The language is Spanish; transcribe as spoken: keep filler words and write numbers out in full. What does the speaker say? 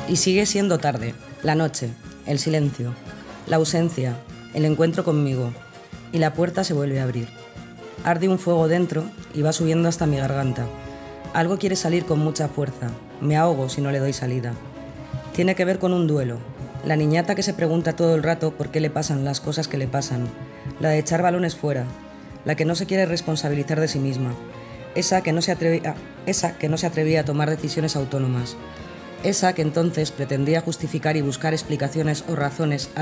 Y sigue siendo tarde, la noche, el silencio, la ausencia, el encuentro conmigo, y la puerta se vuelve a abrir. Arde un fuego dentro y va subiendo hasta mi garganta. Algo quiere salir con mucha fuerza, me ahogo si no le doy salida. Tiene que ver con un duelo, la niñata que se pregunta todo el rato por qué le pasan las cosas que le pasan, la de echar balones fuera, la que no se quiere responsabilizar de sí misma, esa que no se atrevía, esa que no se atrevía a tomar decisiones autónomas, esa que entonces pretendía justificar y buscar explicaciones o razones